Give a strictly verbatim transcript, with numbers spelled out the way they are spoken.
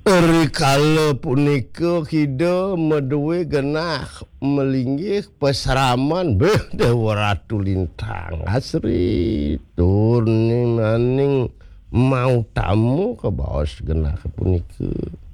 Rikala punika kida meduwe genah melinggih peseraman beh Dewa Ratu Lintang asri turni maning mau tamu ke baos genah punika.